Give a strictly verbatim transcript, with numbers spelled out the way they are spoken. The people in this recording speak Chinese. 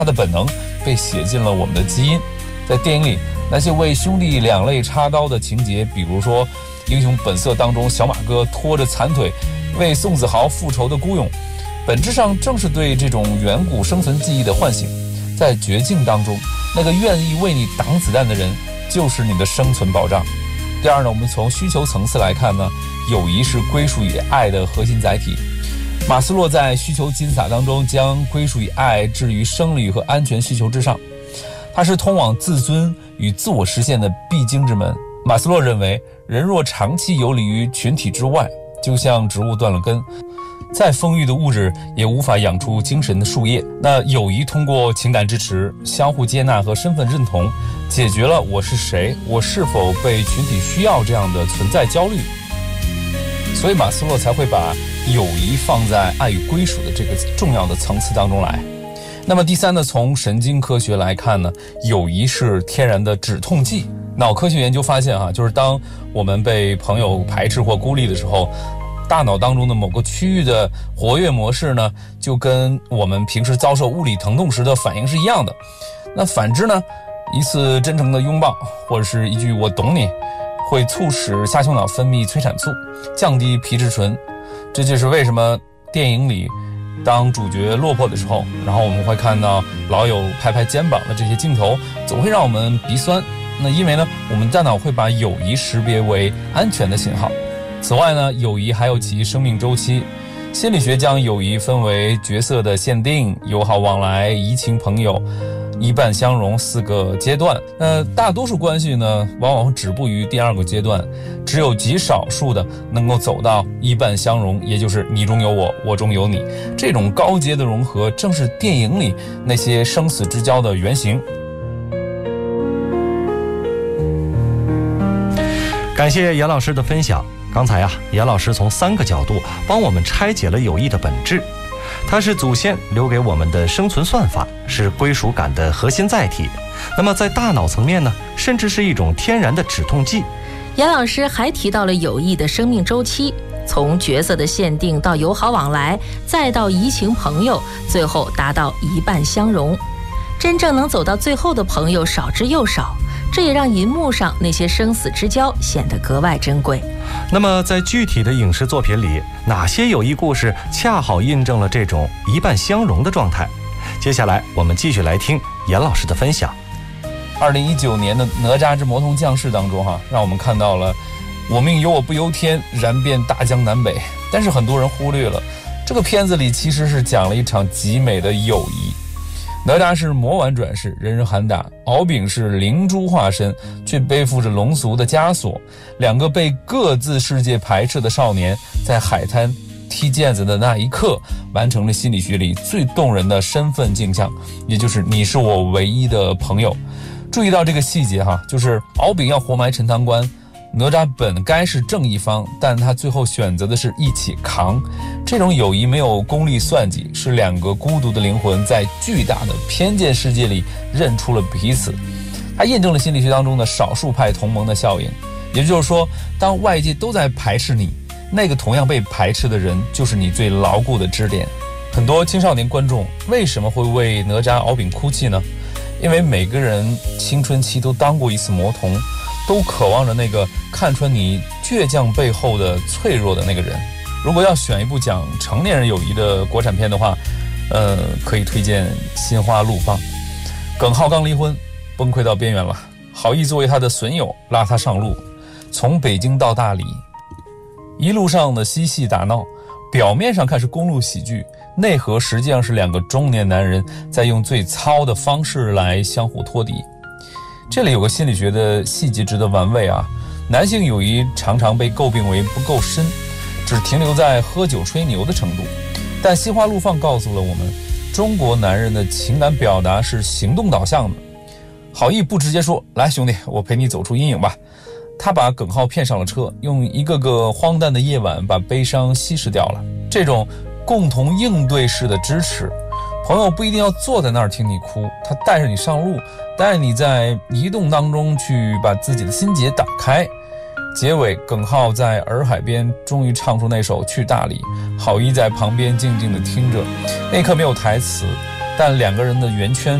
他的本能被写进了我们的基因。在电影里，那些为兄弟两肋插刀的情节，比如说《英雄本色》当中小马哥拖着残腿为宋子豪复仇的孤勇，本质上正是对这种远古生存记忆的唤醒。在绝境当中，那个愿意为你挡子弹的人，就是你的生存保障。第二呢，我们从需求层次来看呢，友谊是归属于爱的核心载体。马斯洛在需求金字塔当中将归属于爱置于生理和安全需求之上，它是通往自尊与自我实现的必经之门。马斯洛认为，人若长期游离于群体之外，就像植物断了根，再丰裕的物质也无法养出精神的树叶。那友谊通过情感支持、相互接纳和身份认同，解决了我是谁，我是否被群体需要这样的存在焦虑。所以马斯洛才会把友谊放在爱与归属的这个重要的层次当中来。那么第三呢，从神经科学来看呢，友谊是天然的止痛剂。脑科学研究发现啊，就是当我们被朋友排斥或孤立的时候，大脑当中的某个区域的活跃模式呢，就跟我们平时遭受物理疼痛时的反应是一样的。那反之呢，一次真诚的拥抱或者是一句我懂你，会促使下丘脑分泌催产素，降低皮质醇。这就是为什么电影里当主角落魄的时候，然后我们会看到老友拍拍肩膀的这些镜头，总会让我们鼻酸。那因为呢，我们大脑会把友谊识别为安全的信号。此外呢，友谊还有其生命周期。心理学将友谊分为角色的限定、友好往来、移情朋友、依伴相容四个阶段。那大多数关系呢，往往止步于第二个阶段，只有极少数的能够走到依伴相容，也就是你中有我，我中有你。这种高阶的融合，正是电影里那些生死之交的原型。 感谢严老师的分享。刚才啊，严老师从三个角度帮我们拆解了友谊的本质。它是祖先留给我们的生存算法，是归属感的核心载体。那么在大脑层面呢，甚至是一种天然的止痛剂。 严老师还提到了友谊的生命周期，从角色的限定到友好往来，再到移情朋友，最后达到一伴相容。真正能走到最后的朋友少之又少，这也让银幕上那些生死之交显得格外珍贵。 那么在具体的影视作品里，哪些友谊故事恰好印证了这种一伴相容的状态？接下来我们继续来听严老师的分享。 二零一九年的《哪吒之魔童降世》当中哈、啊，让我们看到了我命由我不由天，燃遍大江南北。但是很多人忽略了，这个片子里其实是讲了一场极美的友谊。哪吒是魔丸转世，人人喊打；敖丙是灵珠化身，却背负着龙族的枷锁。两个被各自世界排斥的少年，在海滩踢毽子的那一刻，完成了心理学里最动人的身份镜像，也就是你是我唯一的朋友。注意到这个细节哈，就是敖丙要活埋陈塘关，哪吒本该是正一方，但他最后选择的是一起扛。这种友谊没有功利算计，是两个孤独的灵魂在巨大的偏见世界里认出了彼此。它验证了心理学当中的少数派同盟的效应，也就是说，当外界都在排斥你，那个同样被排斥的人就是你最牢固的支点。很多青少年观众为什么会为哪吒敖丙哭泣呢？因为每个人青春期都当过一次魔童，都渴望着那个看穿你倔强背后的脆弱的那个人。如果要选一部讲成年人友谊的国产片的话，呃，可以推荐《心花怒放》。耿浩刚离婚，崩溃到边缘了，郝毅作为他的损友拉他上路，从北京到大理，一路上的嬉戏打闹，表面上看是公路喜剧，内核实际上是两个中年男人在用最糙的方式来相互托底。这里有个心理学的细节值得玩味啊，男性友谊常常被诟病为不够深，只停留在喝酒吹牛的程度。但心花怒放告诉了我们，中国男人的情感表达是行动导向的。郝毅不直接说来兄弟我陪你走出阴影吧，他把耿浩骗上了车，用一个个荒诞的夜晚把悲伤稀释掉了。这种共同应对式的支持，朋友不一定要坐在那儿听你哭，他带着你上路，带你在移动当中去把自己的心结打开。结尾耿浩在洱海边终于唱出那首去大理，郝毅在旁边静静地听着，那一刻没有台词， 但两个人的圆圈